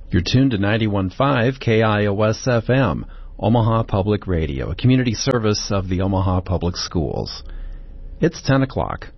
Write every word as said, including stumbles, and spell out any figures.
You're tuned to ninety-one point five K I O S F M, Omaha Public Radio, a community service of the Omaha Public Schools. It's ten o'clock.